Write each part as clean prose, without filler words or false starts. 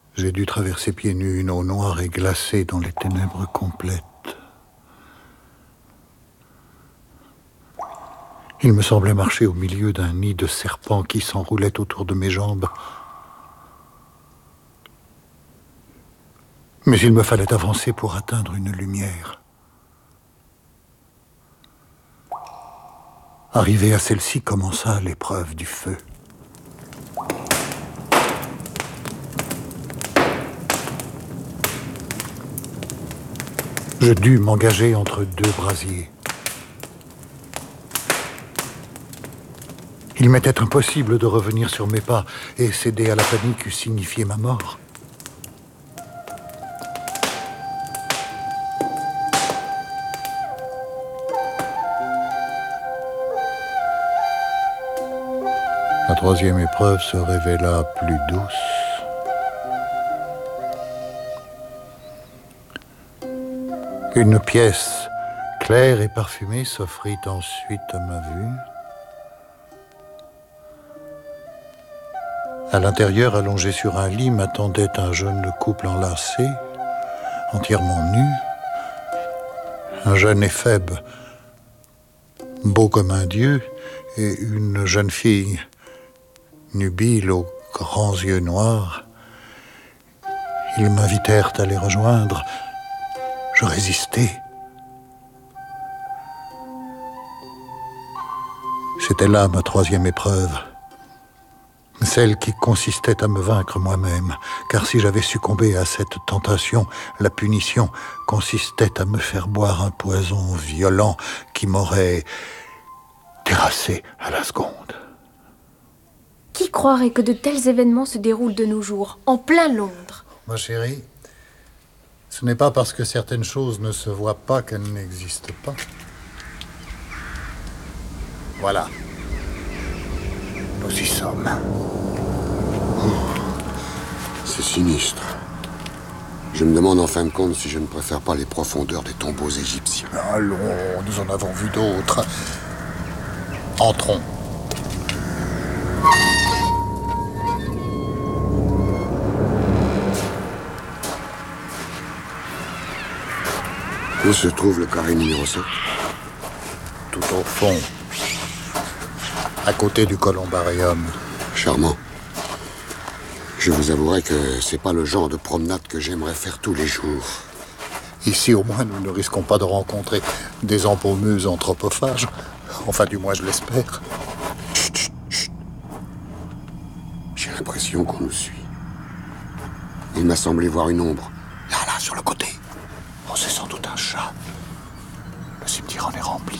J'ai dû traverser pieds nus une eau noire et glacée dans les ténèbres complètes. Il me semblait marcher au milieu d'un nid de serpents qui s'enroulait autour de mes jambes. Mais il me fallait avancer pour atteindre une lumière. Arrivé à celle-ci, commença l'épreuve du feu. Je dus m'engager entre deux brasiers. Il m'était impossible de revenir sur mes pas, et céder à la panique eût signifié ma mort. La troisième épreuve se révéla plus douce. Une pièce claire et parfumée s'offrit ensuite à ma vue. À l'intérieur, allongé sur un lit, m'attendait un jeune couple enlacé, entièrement nu. Un jeune éphèbe, beau comme un dieu, et une jeune fille, nubile aux grands yeux noirs. Ils m'invitèrent à les rejoindre. Je résistai. C'était là ma troisième épreuve. Celle qui consistait à me vaincre moi-même, car si j'avais succombé à cette tentation, la punition consistait à me faire boire un poison violent qui m'aurait terrassé à la seconde. Qui croirait que de tels événements se déroulent de nos jours, en plein Londres? Ma chérie, ce n'est pas parce que certaines choses ne se voient pas qu'elles n'existent pas. Voilà. Nous y sommes. C'est sinistre. Je me demande en fin de compte si je ne préfère pas les profondeurs des tombeaux égyptiens. Allons, nous en avons vu d'autres. Entrons. Où se trouve le carré numéro 7? Tout au fond. À côté du columbarium. Charmant. Je vous avouerai que c'est pas le genre de promenade que j'aimerais faire tous les jours. Ici, au moins, nous ne risquons pas de rencontrer des empaumeuses anthropophages. Enfin, du moins, je l'espère. Chut, chut, chut. J'ai l'impression qu'on nous suit. Il m'a semblé voir une ombre. Là, sur le côté. Oh, c'est sans doute un chat. Le cimetière en est rempli.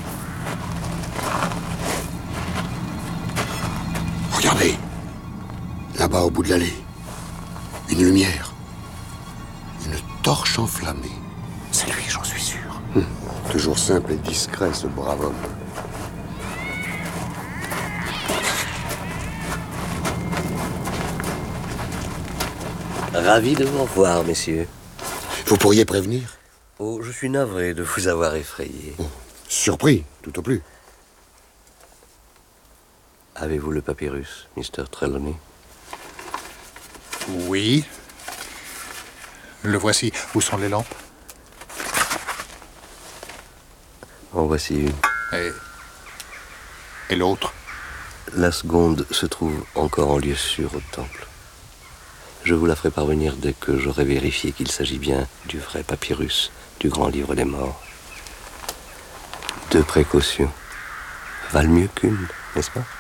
Regardez. Là-bas, au bout de l'allée. Une lumière. Une torche enflammée. C'est lui, j'en suis sûr. Toujours simple et discret, ce brave homme. Ravi de vous revoir, messieurs. Vous pourriez prévenir? Oh, je suis navré de vous avoir effrayé. Oh, surpris, tout au plus. Avez-vous le papyrus, Mr. Trelawney? Oui. Le voici. Où sont les lampes? En voici une. Et l'autre? La seconde se trouve encore en lieu sûr au temple. Je vous la ferai parvenir dès que j'aurai vérifié qu'il s'agit bien du vrai papyrus du grand livre des morts. 2 précautions valent mieux qu'une, n'est-ce pas?